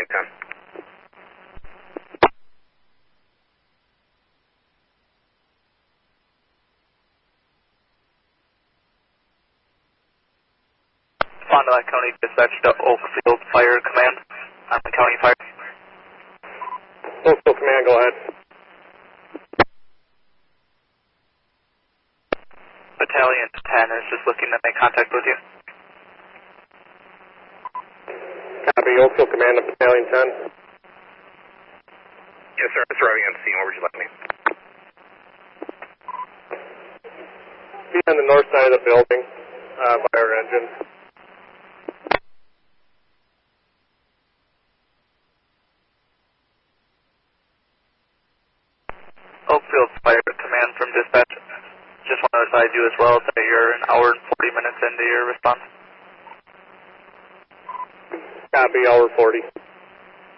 Battalion 10. Fond du Lac County dispatch to Oakfield Fire Command. I'm the County Fire. Oakfield Command, go ahead. Battalion 10 is just looking to make contact with you. Copy, Oakfield Command of Battalion 10. Yes, sir. It's arriving on the scene. Where would you like me? Be on the north side of the building, by our engine. Oakfield Fire Command from dispatch. Just want to advise you as well that you're an hour and 40 minutes into your response. Copy, hour 40.